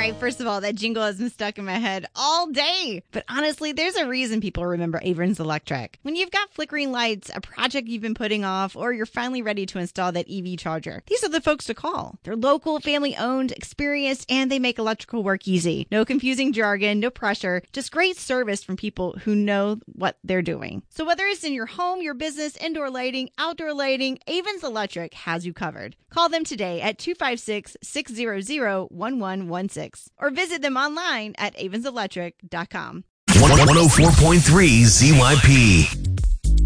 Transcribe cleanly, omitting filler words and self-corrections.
right. First of all, that jingle has been stuck in my head all day. But honestly, there's a reason people remember Avens Electric. When you've got flickering lights, a project you've been putting off, or you're finally ready to install that EV charger, these are the folks to call. They're local, family-owned, experienced, and they make electrical work easy. No confusing jargon, no pressure, just great service from people who know what they're doing. So whether it's in your home, your business, indoor lighting, outdoor lighting, Avens Electric has you covered. Call them today at 256-600-1116 or visit them online at avenselectric.com. 104.3 ZYP.